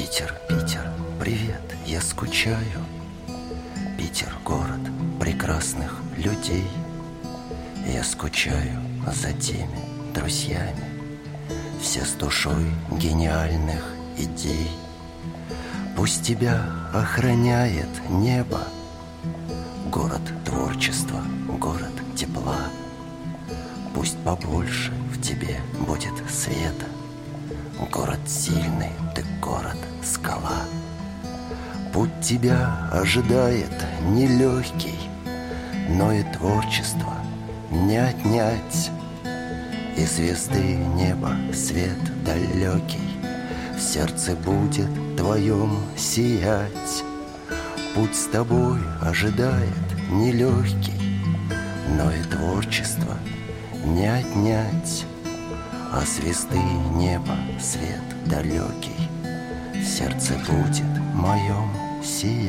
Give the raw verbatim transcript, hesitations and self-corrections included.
Питер, Питер, привет, я скучаю. Питер, город прекрасных людей. Я скучаю за теми друзьями, все с душой гениальных идей. Пусть тебя охраняет небо, город творчества, город тепла. Пусть побольше в тебе будет света, город сильный, ты город скала. Путь тебя ожидает нелегкий, но и творчество не отнять. И звезды неба свет далекий в сердце будет твоем сиять. Путь с тобой ожидает нелегкий, но и творчество не отнять. А звезды неба свет далекий в сердце будет моем сиять.